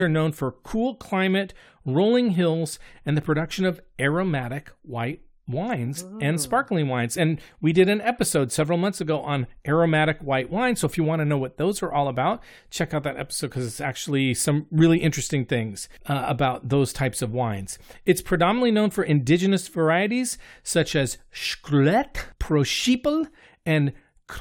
They're known for cool climate, rolling hills, and the production of aromatic white wines and sparkling wines. And we did an episode several months ago on aromatic white wine. So if you want to know what those are all about, check out that episode because it's actually some really interesting things about those types of wines. It's predominantly known for indigenous varieties such as Shklet, Proshipel, and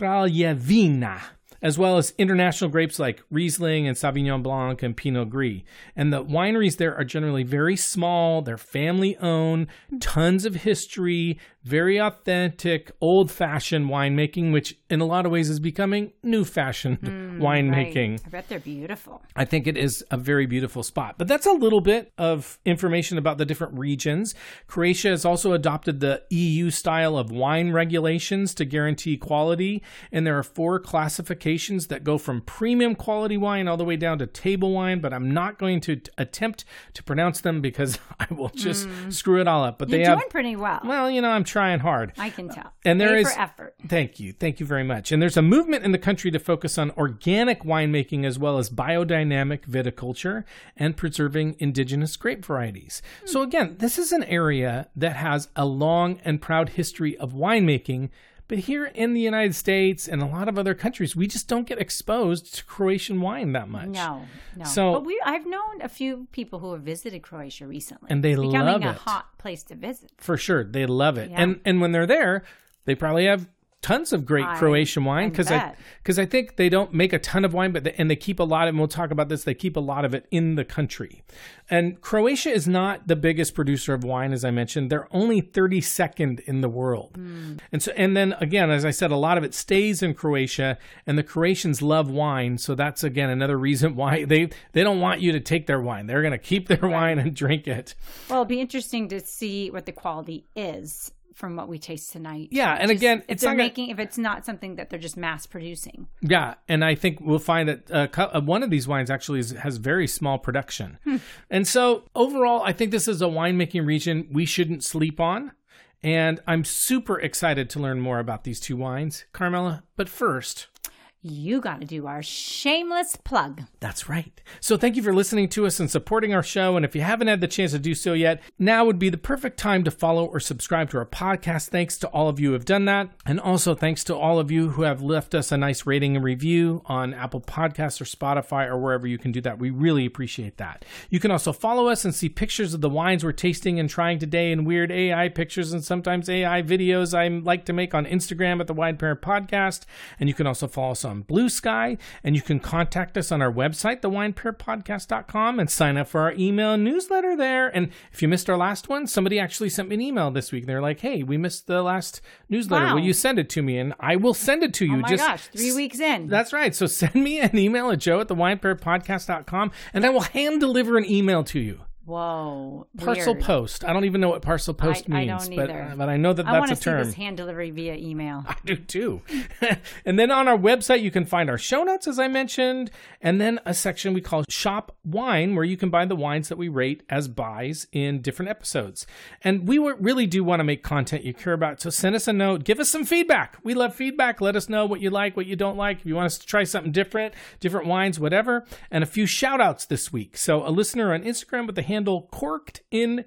Kraljevina, as well as international grapes like Riesling and Sauvignon Blanc and Pinot Gris. And the wineries there are generally very small, they're family-owned, tons of history, very authentic, old-fashioned winemaking, which in a lot of ways is becoming new-fashioned winemaking. Right. I bet they're beautiful. I think it is a very beautiful spot. But that's a little bit of information about the different regions. Croatia has also adopted the EU style of wine regulations to guarantee quality, and there are 4 classifications that go from premium quality wine all the way down to table wine, but I'm not going to attempt to pronounce them because I will just screw it all up. But You're doing pretty well. Well, I'm trying hard. I can tell. And there is for effort. Thank you very much. And there's a movement in the country to focus on organic winemaking as well as biodynamic viticulture and preserving indigenous grape varieties. So again, this is an area that has a long and proud history of winemaking. But here in the United States and a lot of other countries, we just don't get exposed to Croatian wine that much. No. So, but I've known a few people who have visited Croatia recently. And they love it. Becoming a hot place to visit. For sure. They love it. Yeah. And when they're there, they probably have tons of great Croatian wine because I think they don't make a ton of wine, but they keep a lot of, and we'll talk about this, they keep a lot of it in the country. And Croatia is not the biggest producer of wine, as I mentioned. They're only 32nd in the world. And then again, as I said, a lot of it stays in Croatia, and the Croatians love wine. So that's again another reason why they don't want you to take their wine. They're going to keep their wine and drink it. Well, it'll be interesting to see what the quality is from what we taste tonight. Yeah, and again, if it's not something that they're just mass producing. Yeah, and I think we'll find that one of these wines actually has very small production. And so overall, I think this is a winemaking region we shouldn't sleep on. And I'm super excited to learn more about these 2 wines, Carmela. But first, you got to do our shameless plug. That's right. So thank you for listening to us and supporting our show. And if you haven't had the chance to do so yet, now would be the perfect time to follow or subscribe to our podcast. Thanks to all of you who have done that. And also thanks to all of you who have left us a nice rating and review on Apple Podcasts or Spotify or wherever you can do that. We really appreciate that. You can also follow us and see pictures of the wines we're tasting and trying today and weird AI pictures and sometimes AI videos I like to make on Instagram at the Wine Pair Podcast. And you can also follow us on Blue Sky, and you can contact us on our website, thewinepairpodcast.com, and sign up for our email newsletter there. And if you missed our last one, somebody actually sent me an email this week. They're like, hey, we missed the last newsletter. Wow. Will you send it to me? And I will send it to you. Oh my gosh, 3 weeks in. That's right. So send me an email at joe@thewinepairpodcast.com, and I will hand deliver an email to you. Whoa. Parcel weird. post. I don't even know what parcel post means. I don't either. But I know that's a term. I want to see this hand delivery via email. I do too. And then on our website, you can find our show notes, as I mentioned, and then a section we call Shop Wine, where you can buy the wines that we rate as buys in different episodes. And we really do want to make content you care about. So send us a note. Give us some feedback. We love feedback. Let us know what you like, what you don't like. If you want us to try something different wines, whatever. And a few shout outs this week. So a listener on Instagram with the handle Corked in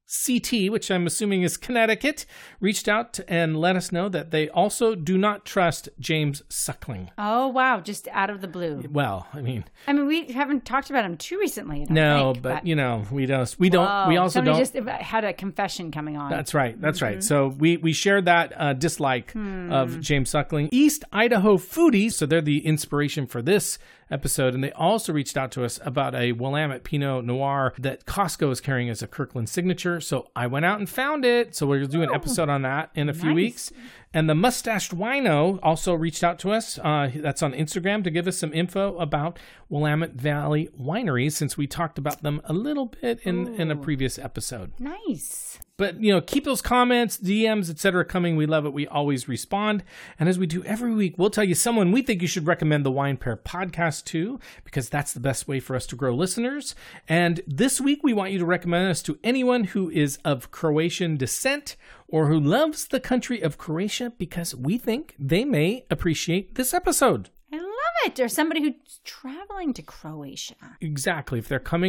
CT, which I'm assuming is Connecticut, reached out and let us know that they also do not trust James Suckling. Oh, wow. Just out of the blue. Well, I mean, we haven't talked about him too recently. No, but we don't. We also somebody don't. Just had a confession coming on. That's right. Right. So we shared that dislike of James Suckling. East Idaho Foodies, so they're the inspiration for this episode, and they also reached out to us about a Willamette Pinot Noir that Costco is carrying as a Kirkland signature. So I went out and found it. So we're going to do an episode on that in a few weeks. And the Mustached Wino also reached out to us. That's on Instagram to give us some info about Willamette Valley wineries, since we talked about them a little bit in a previous episode. Nice. But, keep those comments, DMs, etc. coming. We love it. We always respond. And as we do every week, we'll tell you someone we think you should recommend the Wine Pair podcast to, because that's the best way for us to grow listeners. And this week, we want you to recommend us to anyone who is of Croatian descent or who loves the country of Croatia, because we think they may appreciate this episode. I love it. Or somebody who's traveling to Croatia. Exactly. If they're coming